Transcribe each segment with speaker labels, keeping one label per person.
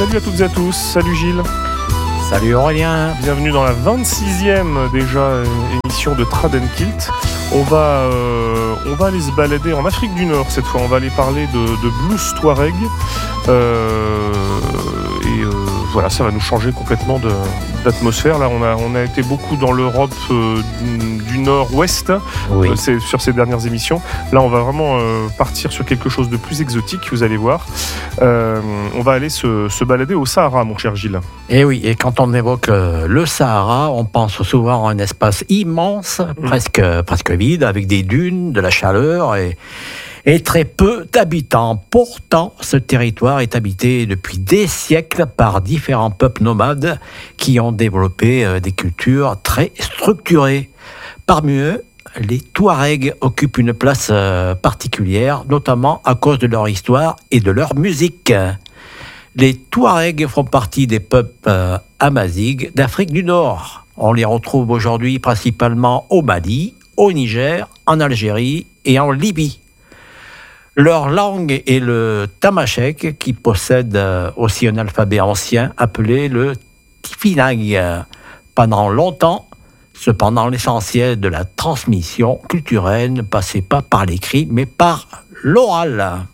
Speaker 1: Salut à toutes et à tous, salut Gilles.
Speaker 2: Salut Aurélien.
Speaker 1: Bienvenue dans la 26e déjà émission de Trad & Kilt. On va aller se balader en Afrique du Nord cette fois. On va aller parler de blues touareg. Voilà, ça va nous changer complètement d'atmosphère. Là, on a été beaucoup dans l'Europe du Nord-Ouest,
Speaker 2: Oui.
Speaker 1: sur ces dernières émissions. Là, on va vraiment partir sur quelque chose de plus exotique, vous allez voir. On va aller se balader au Sahara, mon cher Gilles.
Speaker 2: Et oui, et quand on évoque le Sahara, on pense souvent à un espace immense, presque vide, avec des dunes, de la chaleur et très peu d'habitants. Pourtant, ce territoire est habité depuis des siècles par différents peuples nomades qui ont développé des cultures très structurées. Parmi eux, les Touaregs occupent une place particulière, notamment à cause de leur histoire et de leur musique. Les Touaregs font partie des peuples amazighs d'Afrique du Nord. On les retrouve aujourd'hui principalement au Mali, au Niger, en Algérie et en Libye. Leur langue est le tamashek, qui possède aussi un alphabet ancien appelé le tifinagh. Pendant longtemps, cependant, l'essentiel de la transmission culturelle ne passait pas par l'écrit, mais par l'oral.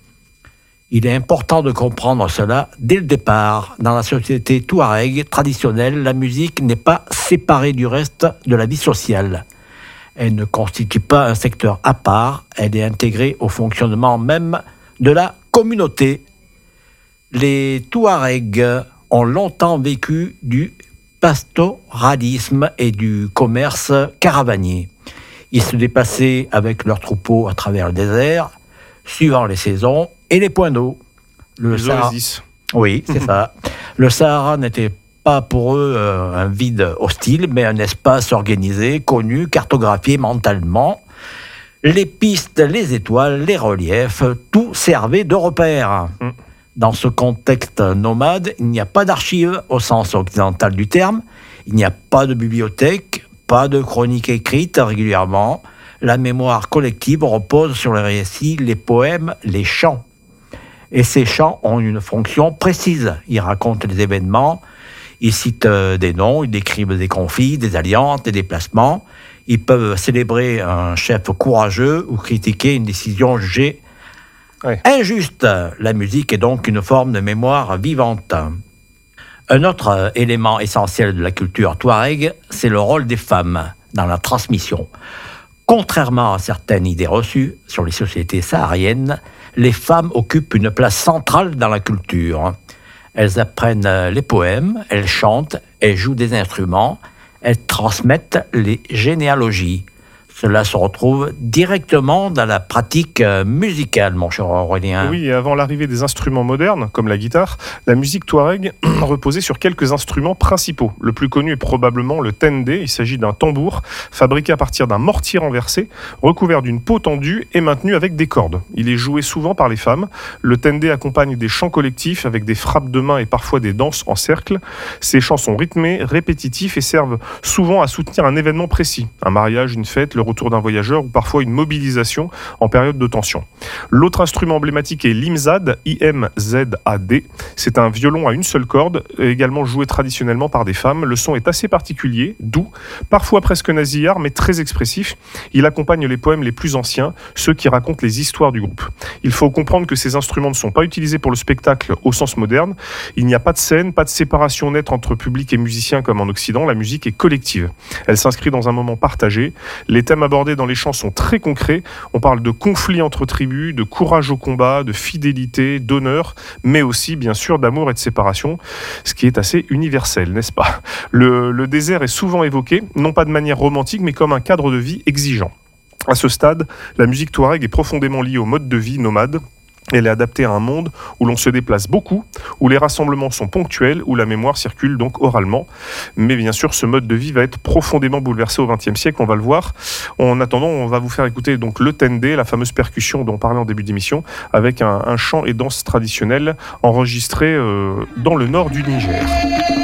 Speaker 2: Il est important de comprendre cela dès le départ. Dans la société touareg traditionnelle, la musique n'est pas séparée du reste de la vie sociale. Elle ne constitue pas un secteur à part, elle est intégrée au fonctionnement même de la communauté. Les Touaregs ont longtemps vécu du pastoralisme et du commerce caravanier. Ils se déplaçaient avec leurs troupeaux à travers le désert, suivant les saisons et les points d'eau.
Speaker 1: Les oasis.
Speaker 2: Oui, c'est ça. Le Sahara n'était pas pour eux un vide hostile, mais un espace organisé, connu, cartographié mentalement. Les pistes, les étoiles, les reliefs, tout servait de repère. Dans ce contexte nomade, il n'y a pas d'archives au sens occidental du terme, il n'y a pas de bibliothèque, pas de chronique écrite régulièrement. La mémoire collective repose sur les récits, les poèmes, les chants. Et ces chants ont une fonction précise. Ils racontent les événements, ils citent des noms, ils décrivent des conflits, des alliances, des déplacements. Ils peuvent célébrer un chef courageux ou critiquer une décision jugée injuste. La musique est donc une forme de mémoire vivante. Un autre élément essentiel de la culture touareg, c'est le rôle des femmes dans la transmission. Contrairement à certaines idées reçues sur les sociétés sahariennes, les femmes occupent une place centrale dans la culture. Elles apprennent les poèmes, elles chantent, elles jouent des instruments, elles transmettent les généalogies. Cela se retrouve directement dans la pratique musicale, mon cher Aurélien.
Speaker 1: Oui, et avant l'arrivée des instruments modernes, comme la guitare, la musique touareg reposait sur quelques instruments principaux. Le plus connu est probablement le tendé. Il s'agit d'un tambour fabriqué à partir d'un mortier renversé, recouvert d'une peau tendue et maintenu avec des cordes. Il est joué souvent par les femmes. Le tendé accompagne des chants collectifs avec des frappes de main et parfois des danses en cercle. Ces chants sont rythmés, répétitifs et servent souvent à soutenir un événement précis. Un mariage, une fête, le retour d'un voyageur ou parfois une mobilisation en période de tension. L'autre instrument emblématique est l'imzad, I-M-Z-A-D. C'est un violon à une seule corde, également joué traditionnellement par des femmes. Le son est assez particulier, doux, parfois presque nasillard, mais très expressif. Il accompagne les poèmes les plus anciens, ceux qui racontent les histoires du groupe. Il faut comprendre que ces instruments ne sont pas utilisés pour le spectacle au sens moderne. Il n'y a pas de scène, pas de séparation nette entre public et musicien comme en Occident. La musique est collective. Elle s'inscrit dans un moment partagé. Les thèmes abordés dans les chants sont très concrets. On parle de conflits entre tribus, de courage au combat, de fidélité, d'honneur, mais aussi, bien sûr, d'amour et de séparation, ce qui est assez universel, n'est-ce pas ? Le désert est souvent évoqué, non pas de manière romantique, mais comme un cadre de vie exigeant. À ce stade, la musique touareg est profondément liée au mode de vie nomade. Elle est adaptée à un monde où l'on se déplace beaucoup, où les rassemblements sont ponctuels, où la mémoire circule donc oralement. Mais bien sûr, ce mode de vie va être profondément bouleversé au XXe siècle, on va le voir. En attendant, on va vous faire écouter donc le tendé, la fameuse percussion dont on parlait en début d'émission, avec un chant et danse traditionnels enregistrés dans le nord du Niger.